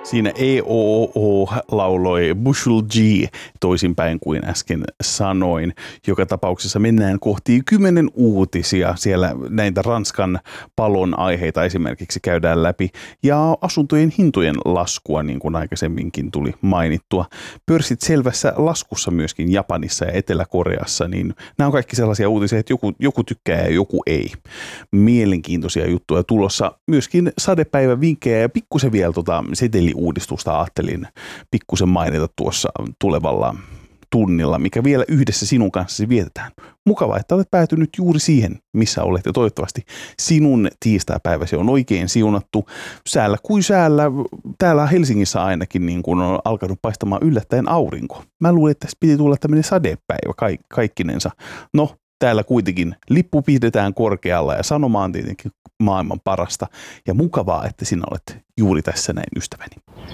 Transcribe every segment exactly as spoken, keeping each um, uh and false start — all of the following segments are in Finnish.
Siinä E O O lauloi Bushel G toisinpäin kuin äsken sanoin. Joka tapauksessa mennään kohti kymmenen uutisia. Siellä näitä Ranskan palon aiheita esimerkiksi käydään läpi. Ja asuntojen hintojen laskua, niin kuin aikaisemminkin tuli mainittua. Pörssit selvässä laskussa myöskin Japanissa ja Etelä-Koreassa. Niin nämä on kaikki sellaisia uutisia, että joku, joku tykkää ja joku ei. Mielenkiintoisia juttuja tulossa. Myöskin sadepäivävinkkejä ja pikkusen vielä tota seteliuudistusta ajattelin pikkusen mainita tuossa tulevalla tunnilla, mikä vielä yhdessä sinun kanssasi vietetään. Mukavaa, että olet päätynyt juuri siihen, missä olet, ja toivottavasti sinun tiistaipäiväsi on oikein siunattu. Säällä kuin säällä, täällä Helsingissä ainakin niin kun on alkanut paistamaan yllättäen aurinko. Mä luulen, että tässä piti tulla tämmöinen sadepäivä ka- kaikkinensa. No, täällä kuitenkin lippu pidetään korkealla ja sanoma on tietenkin maailman parasta. Ja mukavaa, että sinä olet juuri tässä näin, ystäväni.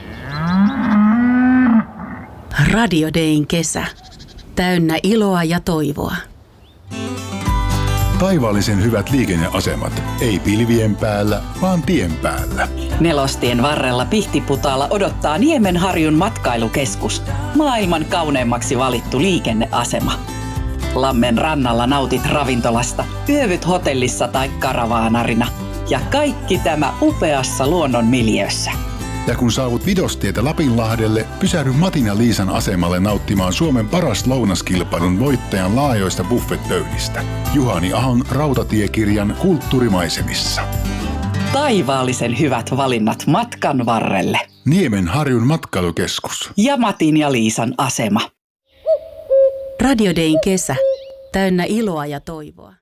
Radio Dayn kesä. Täynnä iloa ja toivoa. Taivaallisen hyvät liikenneasemat. Ei pilvien päällä, vaan tien päällä. Nelostien varrella Pihtiputaalla odottaa Niemenharjun matkailukeskus. Maailman kauneimmaksi valittu liikenneasema. Lammen rannalla nautit ravintolasta, yövyt hotellissa tai karavaanarina. Ja kaikki tämä upeassa luonnon miljöössä. Ja kun saavut Vidostietä Lapinlahdelle, pysähdy Matin ja Liisan asemalle nauttimaan Suomen paras lounaskilpailun voittajan laajoista buffetpöydistä. Juhani Ahon rautatiekirjan Kulttuurimaisemissa. Taivaallisen hyvät valinnat matkan varrelle. Niemenharjun matkailukeskus. Ja Matin ja Liisan asema. Radio Dayn kesä. Täynnä iloa ja toivoa.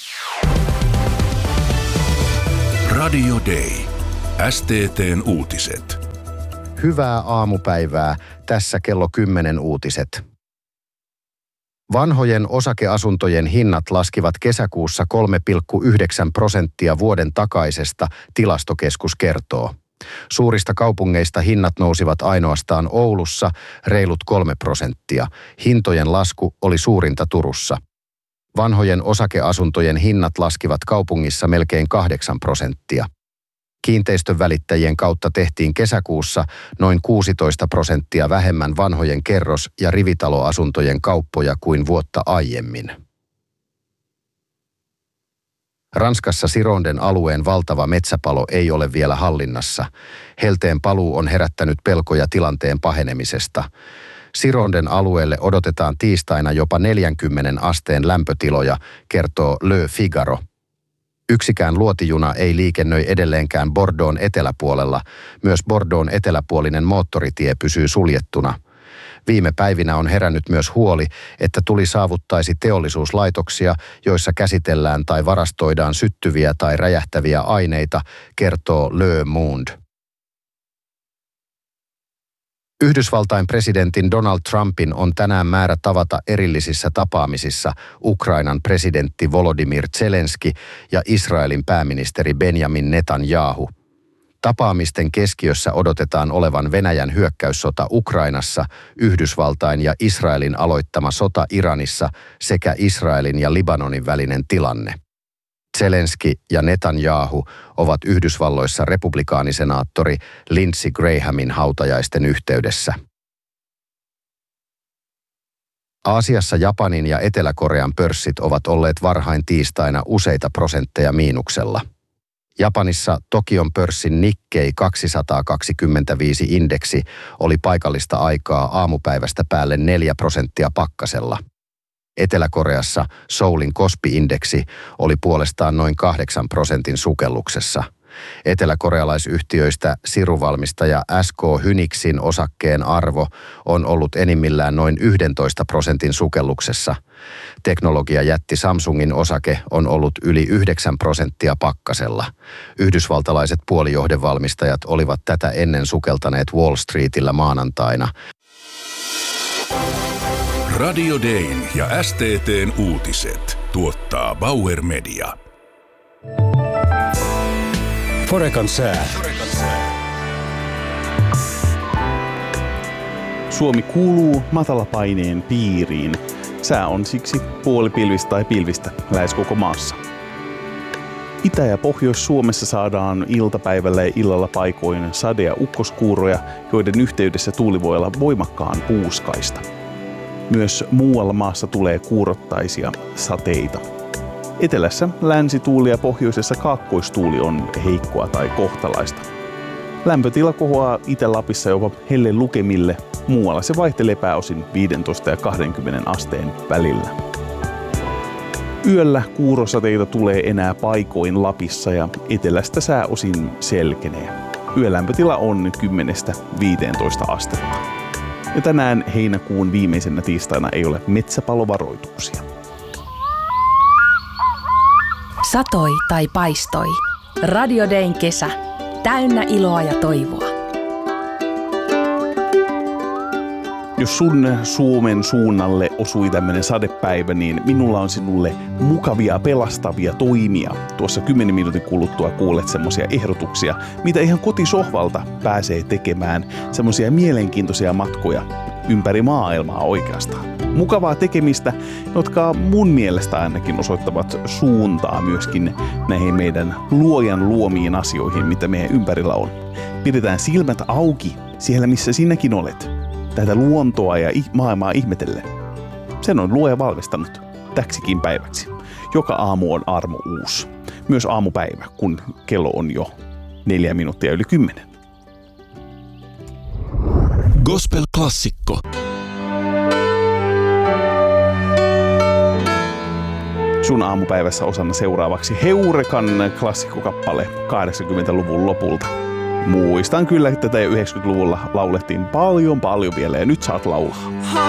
Radio Day. S T T:n uutiset. Hyvää aamupäivää. Tässä kello kymmenen uutiset. Vanhojen osakeasuntojen hinnat laskivat kesäkuussa kolme pilkku yhdeksän prosenttia vuoden takaisesta, Tilastokeskus kertoo. Suurista kaupungeista hinnat nousivat ainoastaan Oulussa reilut kolme prosenttia. Hintojen lasku oli suurinta Turussa. Vanhojen osakeasuntojen hinnat laskivat kaupungissa melkein kahdeksan prosenttia. Kiinteistön välittäjien kautta tehtiin kesäkuussa noin kuusitoista prosenttia vähemmän vanhojen kerros- ja rivitaloasuntojen kauppoja kuin vuotta aiemmin. Ranskassa Sironden alueen valtava metsäpalo ei ole vielä hallinnassa. Helteen paluu on herättänyt pelkoja tilanteen pahenemisesta. Sironden alueelle odotetaan tiistaina jopa neljänkymmenen asteen lämpötiloja, kertoo Le Figaro. Yksikään luotijuna ei liikennöi edelleenkään Bordeauxn eteläpuolella. Myös Bordeauxn eteläpuolinen moottoritie pysyy suljettuna. Viime päivinä on herännyt myös huoli, että tuli saavuttaisi teollisuuslaitoksia, joissa käsitellään tai varastoidaan syttyviä tai räjähtäviä aineita, kertoo Le Monde. Yhdysvaltain presidentin Donald Trumpin on tänään määrä tavata erillisissä tapaamisissa Ukrainan presidentti Volodymyr Zelenski ja Israelin pääministeri Benjamin Netanyahu. Tapaamisten keskiössä odotetaan olevan Venäjän hyökkäyssota Ukrainassa, Yhdysvaltain ja Israelin aloittama sota Iranissa sekä Israelin ja Libanonin välinen tilanne. Zelenski ja Netanyahu ovat Yhdysvalloissa republikaanisenaattori Lindsey Grahamin hautajaisten yhteydessä. Aasiassa Japanin ja Etelä-Korean pörssit ovat olleet varhain tiistaina useita prosentteja miinuksella. Japanissa Tokion pörssin Nikkei kaksisataakaksikymmentäviisi-indeksi oli paikallista aikaa aamupäivästä päälle neljä prosenttia pakkasella. Etelä-Koreassa Soulin Kospi-indeksi oli puolestaan noin kahdeksan prosentin sukelluksessa. Eteläkorealaisyhtiöistä siruvalmistaja S K Hynixin osakkeen arvo on ollut enimmillään noin yksitoista prosentin sukelluksessa. Teknologiajätti Samsungin osake on ollut yli yhdeksän prosenttia pakkasella. Yhdysvaltalaiset puolijohdevalmistajat olivat tätä ennen sukeltaneet Wall Streetillä maanantaina. Radio Dayn ja S T T:n uutiset tuottaa Bauer Media. Forecan sää. Suomi kuuluu matalapaineen piiriin. Sää on siksi puolipilvistä tai pilvistä lähes koko maassa. Itä- ja Pohjois-Suomessa saadaan iltapäivällä ja illalla paikoin sade- ja ukkoskuuroja, joiden yhteydessä tuuli voi olla voimakkaan puuskaista. Myös muualla maassa tulee kuurottaisia sateita. Etelässä länsituuli ja pohjoisessa kaakkoistuuli on heikkoa tai kohtalaista. Lämpötila kohoaa Itä-Lapissa jopa helle lukemille, muualla se vaihtelee pääosin viisitoista ja kaksikymmentä asteen välillä. Yöllä kuurosateita tulee enää paikoin Lapissa ja etelästä sää osin selkenee. Yölämpötila on kymmenestä viiteentoista astetta. Ja tänään heinäkuun viimeisenä tiistaina ei ole metsäpalovaroituksia. Satoi tai paistoi. Radio Dayn kesä. Täynnä iloa ja toivoa. Jos sun Suomen suunnalle osui tämmönen sadepäivä, niin minulla on sinulle mukavia pelastavia toimia. Tuossa kymmenen minuutin kuluttua kuulet semmosia ehdotuksia, mitä ihan kotisohvalta pääsee tekemään. Semmosia mielenkiintoisia matkoja ympäri maailmaa oikeastaan. Mukavaa tekemistä, jotka mun mielestä ainakin osoittavat suuntaa myöskin näihin meidän luojan luomiin asioihin, mitä meidän ympärillä on. Pidetään silmät auki siellä, missä sinäkin olet. Tätä luontoa ja maailmaa ihmetellen. Sen on luoja valmistanut täksikin päiväksi. Joka aamu on armo uusi. Myös aamupäivä, kun kello on jo neljä minuuttia yli kymmenen. Gospel-klassikko. Sun aamupäivässä osana seuraavaksi Heurekan klassikkokappale kahdeksankymmentäluvun lopulta. Muistan kyllä, että tätä yhdeksänkymmentäluvulla laulettiin paljon paljon vielä ja nyt saat laulaa.